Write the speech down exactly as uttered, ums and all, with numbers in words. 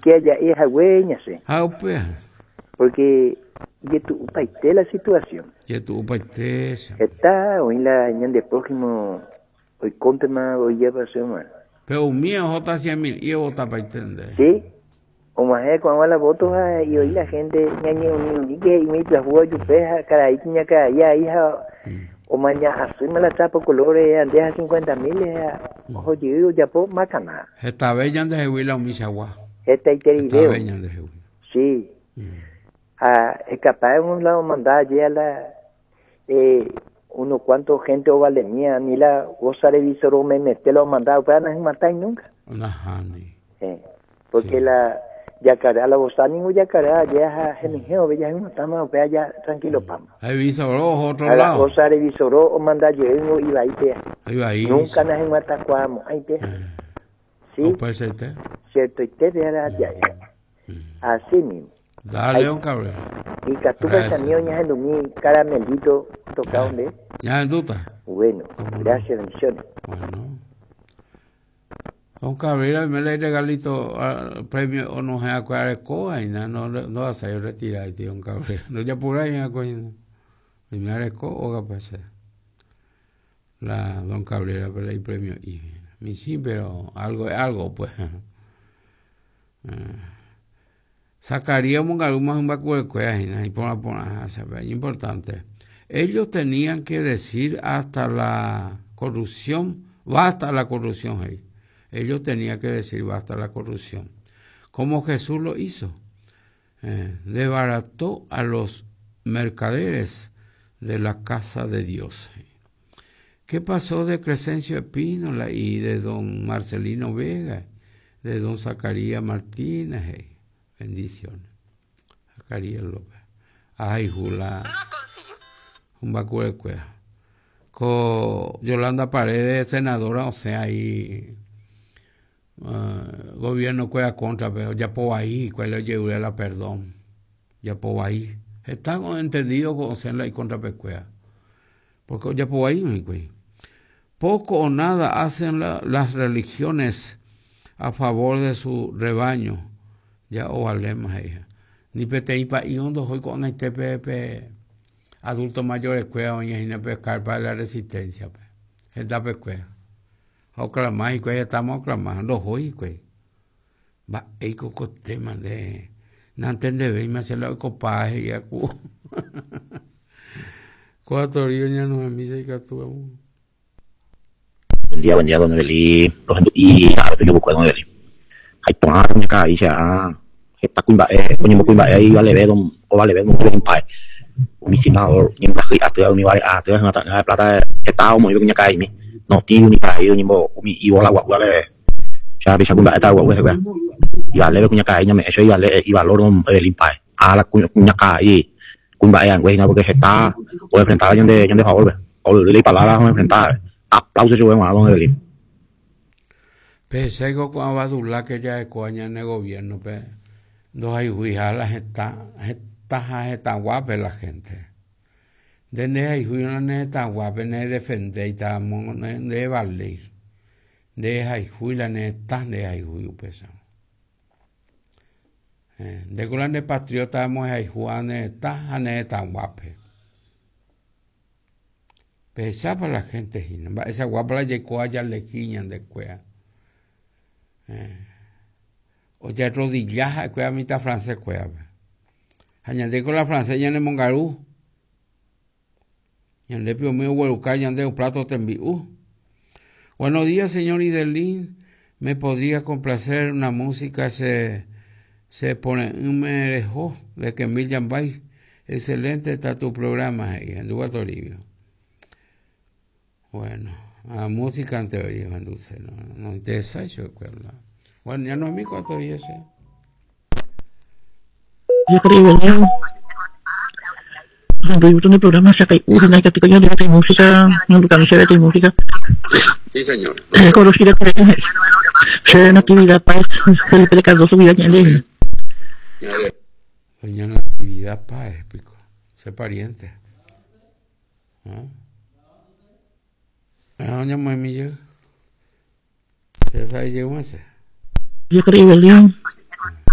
que haya esa hueña, sí. Ah, pues. Porque ya tu paité la situación. Ya tu paité. Está hoy la año de próximo, hoy conte más, hoy ya pasó más. Pero un mío jota cien mil y vota para entender. Sí. O más es cuando la voto y hoy la gente ñañe un y que y me la juega yo peja cara ahí ña cara ya hija o mañana así me la chapa colores antes a cincuenta mil ojo yo ya po macana. Esta bella de Huila un misagua. Esta y te video. Esta bella de Huila. Sí. Ah, es capaz en un lado mandar ya la eh uno cuanto gente o vale mía ni la goza de visor me mete lo mandado para no matar nunca. Ajá, ni. Eh, porque la yacará la bosta ningún yacará ya genijeo ya no estamos vea ya tranquilo pam hay visoro otro a la lado cosa de visoro o manda yo y va ahí ahí va ahí nunca nos en matacuamo ahí te sí no puede ser te cierto y te de la ya así mismo dale un cabrón y que tú ves a mí ya en mi caramelito tocado de ya en duda bueno gracias bendiciones bueno Don Cabrera me le regalito al premio o no se acuerda coa y no no no va a salir retirado tío Don Cabrera no ya por ahí me acuerdo me areco o capaz la Don Cabrera pero el premio y mi sí pero algo es algo pues sacaríamos algunas un vacuo de cuellas y por la por es importante ellos tenían que decir hasta la corrupción basta la corrupción ahí. Ellos tenían que decir basta la corrupción. Como Jesús lo hizo. Eh, desbarató a los mercaderes de la casa de Dios. ¿Qué pasó de Crescencio Espínola y de don Marcelino Vega? De don Zacarías Martínez. Eh, bendiciones. Zacarías López. Ay, Jula. Un vacuo de cueva. Con Yolanda Paredes, senadora, o sea, ahí... Uh, gobierno cuida contra pero ya por ahí cuál le lleve la perdón ya por ahí está entendido con hacerla y contra pecuea porque ya por ahí mi güey poco o nada hacen la, las religiones a favor de su rebaño ya o alema hija ni pete y pa y hondo hoy con este pepe adultos mayores cuea oña y no pescar para la resistencia pe esta pecuea Oclamar y que estamos aclamando hoy que va el coco tema de no entender bien me hace lo copaje y acu cuatro días ya no me dice que tú buen día buen día don Eli y a ver yo busco don Eli hay tomar una calle ya está cuimba eh coño mo cuimba ahí vale ver don o vale ver un buen pai mi sinador ni más que a tu mi vale a tu una plata está mo yo que calle mi no tío ni para ellos ni mo mi y bola gua que ya bisa gua eta gua gua y vale que cae me eso y vale y valor un el impai a la cuña cae kun ba yang güey no porque está o enfrentar a de de favor o le palabras a enfrentar aplausos yo a don Evelyn pese que con Abadullah que ya es coña en el gobierno pe no hay huijalas está está está guapa la gente de ne y huyo ne ta guape ne defender ta mon ne vale de hay huila ne ta ne hay huyo pesa eh de colan de patriota mo hay juan ne ta ne ta guape pesa para la gente esa guapa la llegó allá le quiñan de cuea eh o ya rodillaja cuea mitad francés cuea añade con la francesa en mongarú Yande pio mío hueluca yande un plato te envío. Buenos días, señor Idelín. Me podría complacer una música se se pone un merejo de que Emilian Bay. Excelente está tu programa ahí, en Duba Toribio. Bueno, a música ante hoy, en Dulce, no, no interesa eso, bueno, ya no es mi cotoría ese. Yo creo que no. Cuando yo en el programa saca una que te de música, no organiza de música. Sí, señor. Eh, conocida por eso. Se Natividad Paz, Felipe de Cardoso Villaña. Doña Natividad Paz, pico. Sé pariente. ¿Ah? Doña Mamilla. ¿Se sabe llegó ese? Yo creo que